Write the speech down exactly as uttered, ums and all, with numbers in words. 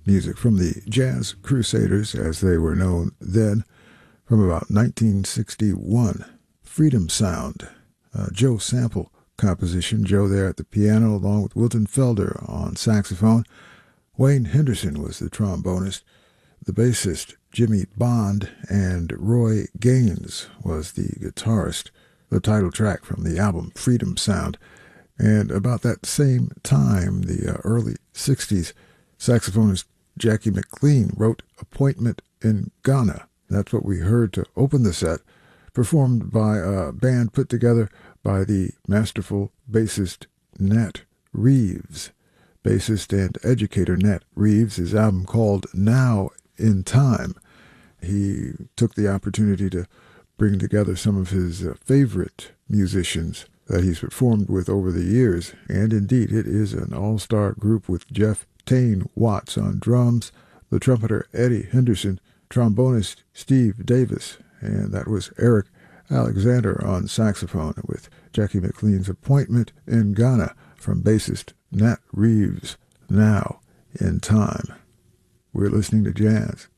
music from the Jazz Crusaders, as they were known then, from about nineteen sixty-one. Freedom Sound, uh, Joe Sample composition. Joe there at the piano, along with Wilton Felder on saxophone. Wayne Henderson was the trombonist. The bassist, Jimmy Bond, and Roy Gaines was the guitarist. The title track from the album Freedom Sound. And about that same time, the uh, early sixties, saxophonist Jackie McLean wrote Appointment in Ghana. That's what we heard to open the set, performed by a band put together by the masterful bassist Nat Reeves. Bassist and educator Nat Reeves, his album called Now in Time. He took the opportunity to bring together some of his uh, favorite musicians that he's performed with over the years, and indeed it is an all-star group with Jeff Tane Watts on drums, the trumpeter Eddie Henderson, trombonist Steve Davis, and that was Eric Alexander on saxophone with Jackie McLean's Appointment in Ghana from bassist Nat Reeves, Now in Time. We're listening to jazz.